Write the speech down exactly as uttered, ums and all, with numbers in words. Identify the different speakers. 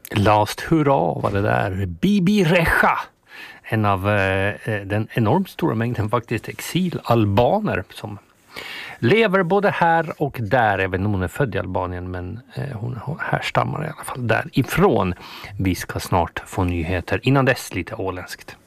Speaker 1: Last hurra var det där. Bibi Recha. En av eh, den enormt stora mängden faktiskt exilalbaner som lever både här och där. Jag vet inte om hon är född i Albanien, men eh, hon härstammar i alla fall därifrån. Vi ska snart få nyheter. Innan dess lite åländskt.